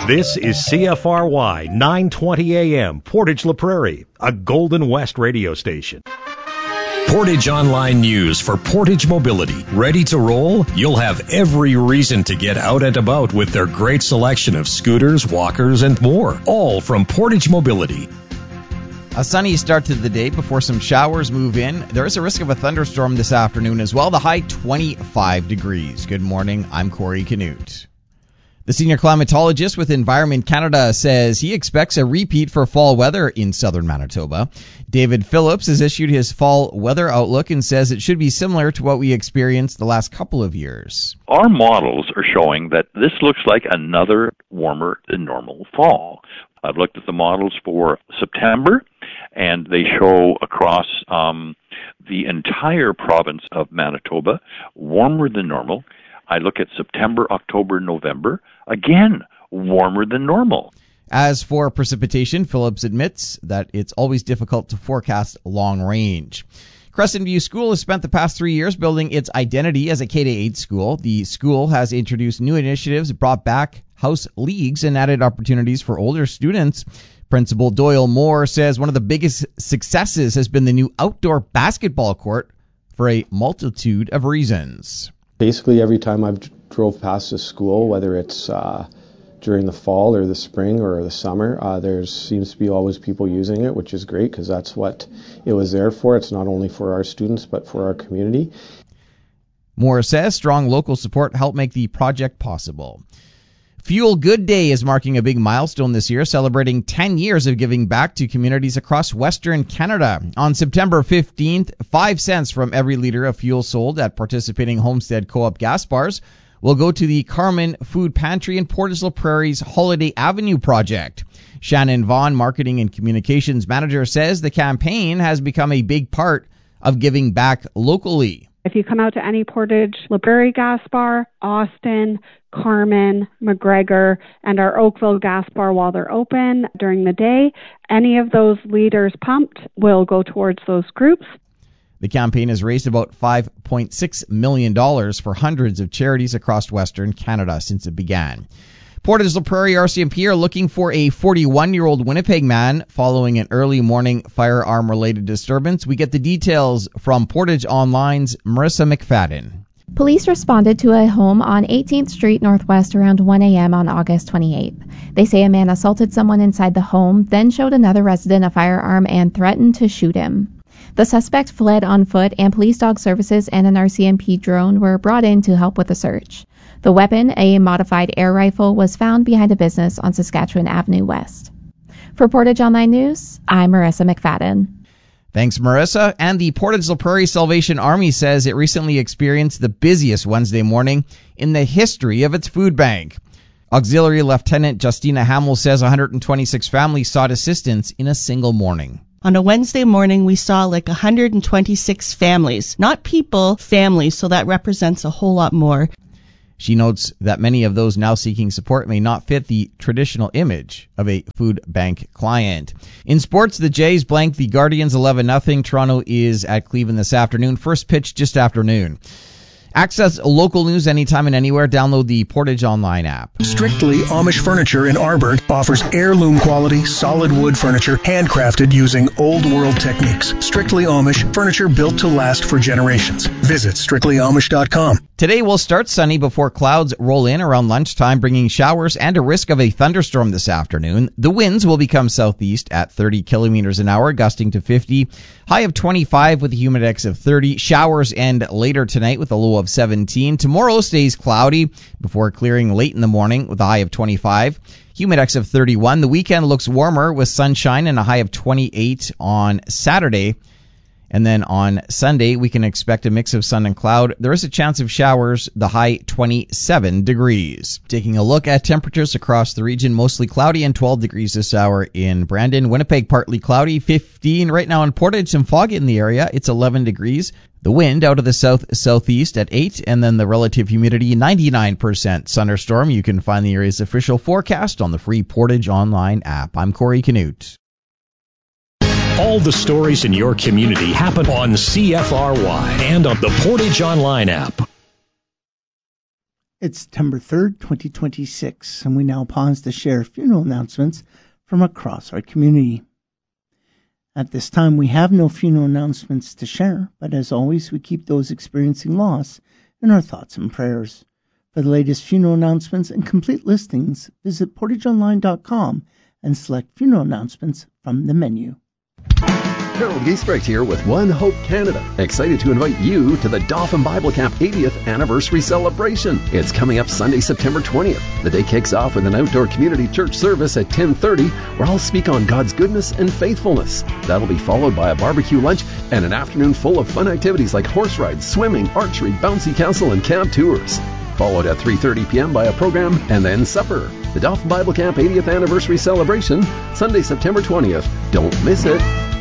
This is CFRY 920 AM, Portage La Prairie, a Golden West radio station. Portage Online News for Portage Mobility. Ready to roll? You'll have every reason to get out and about with their great selection of scooters, walkers, and more. All from Portage Mobility. A sunny start to the day before some showers move in. There is a risk of a thunderstorm this afternoon as well. The high 25 degrees. Good morning. I'm Corey Canute. The senior climatologist with Environment Canada says he expects a repeat for fall weather in southern Manitoba. David Phillips has issued his fall weather outlook and says it should be similar to what we experienced the last couple of years. Our models are showing that this looks like another warmer than normal fall. I've looked at the models for September, and they show across the entire province of Manitoba warmer than normal. I look at September, October, November, again, warmer than normal. As for precipitation, Phillips admits that it's always difficult to forecast long range. Crescent View School has spent the past 3 years building its identity as a K-8 school. The school has introduced new initiatives, brought back house leagues, and added opportunities for older students. Principal Doyle Moore says one of the biggest successes has been the new outdoor basketball court for a multitude of reasons. Basically, every time I've drove past the school, whether it's during the fall or the spring or the summer, there seems to be always people using it, which is great because that's what it was there for. It's not only for our students, but for our community. Moore says strong local support helped make the project possible. Fuel Good Day is marking a big milestone this year, celebrating 10 years of giving back to communities across Western Canada. On September 15th, 5 cents from every liter of fuel sold at participating Homestead Co-op gas bars will go to the Carmen Food Pantry in Portage La Prairie's Holiday Avenue project. Shannon Vaughn, Marketing and Communications Manager, says the campaign has become a big part of giving back locally. If you come out to any Portage La Prairie gas bar, Austin, Carmen, McGregor, and our Oakville gas bar while they're open during the day, any of those liters pumped will go towards those groups. The campaign has raised about $5.6 million for hundreds of charities across Western Canada since it began. Portage La Prairie RCMP are looking for a 41-year-old Winnipeg man following an early morning firearm-related disturbance. We get the details from Portage Online's Marissa McFadden. Police responded to a home on 18th Street Northwest around 1 a.m. on August 28th. They say a man assaulted someone inside the home, then showed another resident a firearm and threatened to shoot him. The suspect fled on foot, and police dog services and an RCMP drone were brought in to help with the search. The weapon, a modified air rifle, was found behind a business on Saskatchewan Avenue West. For Portage Online News, I'm Marissa McFadden. Thanks, Marissa. And the Portage La Prairie Salvation Army says it recently experienced the busiest Wednesday morning in the history of its food bank. Auxiliary Lieutenant Justina Hamill says 126 families sought assistance in a single morning. On a Wednesday morning, we saw like 126 families, not people, families, so that represents a whole lot more. She notes that many of those now seeking support may not fit the traditional image of a food bank client. In sports, the Jays blanked the Guardians 11-0. Toronto is at Cleveland this afternoon. First pitch just after noon. Access local news anytime and anywhere. Download the Portage Online app. Strictly Amish Furniture in Arbor offers heirloom quality, solid wood furniture handcrafted using old world techniques. Strictly Amish, furniture built to last for generations. Visit strictlyamish.com. Today will start sunny before clouds roll in around lunchtime, bringing showers and a risk of a thunderstorm this afternoon. The winds will become southeast at 30 kilometers an hour, gusting to 50. High of 25 with a humidex of 30. Showers end later tonight with a low of 17. Tomorrow stays cloudy before clearing late in the morning with a high of 25. Humidex of 31. The weekend looks warmer with sunshine and a high of 28 on Saturday. And then on Sunday, we can expect a mix of sun and cloud. There is a chance of showers, the high 27 degrees. Taking a look at temperatures across the region, mostly cloudy and 12 degrees this hour in Brandon. Winnipeg, partly cloudy, 15 right now in Portage. Some fog in the area. It's 11 degrees. The wind out of the south-southeast at 8, and then the relative humidity 99%. Thunderstorm. You can find the area's official forecast on the free Portage Online app. I'm Corey Canute. All the stories in your community happen on CFRY and on the Portage Online app. It's September 3rd, 2026, and we now pause to share funeral announcements from across our community. At this time, we have no funeral announcements to share, but as always, we keep those experiencing loss in our thoughts and prayers. For the latest funeral announcements and complete listings, visit portageonline.com and select funeral announcements from the menu. Harold Giesbrecht here with One Hope Canada. Excited to invite you to the Dauphin Bible Camp 80th Anniversary Celebration. It's coming up Sunday, September 20th. The day kicks off with an outdoor community church service at 10:30, where I'll speak on God's goodness and faithfulness. That'll be followed by a barbecue lunch and an afternoon full of fun activities like horse rides, swimming, archery, bouncy castle, and camp tours. Followed at 3:30 p.m. by a program and then supper. The Dauphin Bible Camp 80th Anniversary Celebration, Sunday, September 20th. Don't miss it.